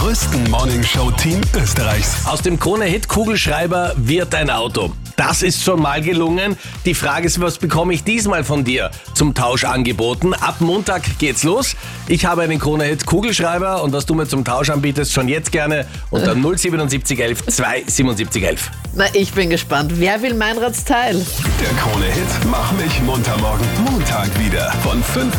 größten Morningshow-Team Österreichs. Aus dem Krone-Hit-Kugelschreiber wird ein Auto. Das ist schon mal gelungen. Die Frage ist, was bekomme ich diesmal von dir zum Tausch angeboten? Ab Montag geht's los. Ich habe einen Krone-Hit-Kugelschreiber und was du mir zum Tausch anbietest, schon jetzt gerne unter 07711 27711. Na, ich bin gespannt. Wer will Meinrads Teil? Der Krone-Hit Mach mich munter morgen. Montag wieder von 5